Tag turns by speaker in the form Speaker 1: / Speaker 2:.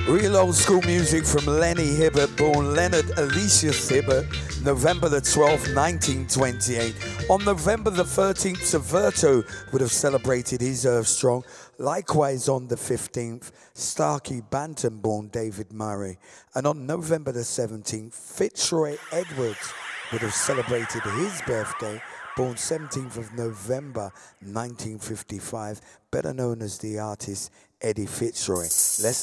Speaker 1: Real old school music from Lenny Hibbert, born Leonard Aloysius Hibbert, November the 12th, 1928. On November the 13th, Saverto would have celebrated his Earth Strong. Likewise on the 15th, Starkey Bantam, born David Murray. And on November the 17th, Fitzroy Edwards would have celebrated his birthday, born 17th of November 1955, better known as the artist Eddie Fitzroy. Let's